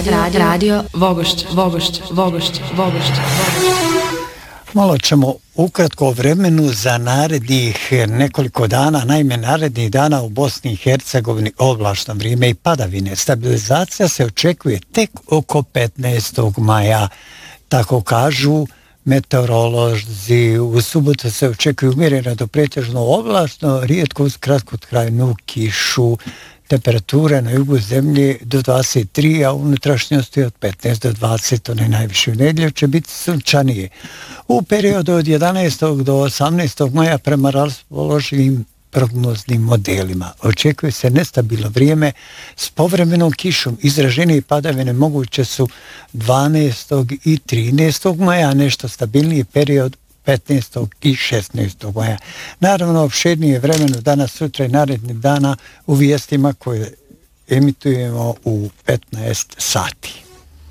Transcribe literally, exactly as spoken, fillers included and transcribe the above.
radio, radio, radio Vogošće, Vogošće, Vogošće, Vogošće. Malo ćemo ukratko o vremenu za narednih nekoliko dana, naime narednih dana u Bosni i Hercegovini oblačno vrijeme i padavine. Stabilizacija se očekuje tek oko petnaestog maja, tako kažu meteorolozi. U subotu se očekuju umjereno do pretežno oblačno, rijetko uz kratkotrajnu kišu. Temperature na jugu zemlje do dvadeset tri, a u unutrašnjosti od petnaest do dvadeset, one najviše u nedjelju će biti sunčanije. U periodu od jedanaestog do osamnaestog maja prema raspoloživim prognoznim modelima očekuje se nestabilno vrijeme s povremenom kišom. Izraženije padavine moguće su dvanaestog i trinaestog maja, a nešto stabilniji period petnaestog i šesnaestog maja. Naravno, opširnije vremeno danas, sutra i narednih dana u vijestima koje emitujemo u petnaest sati.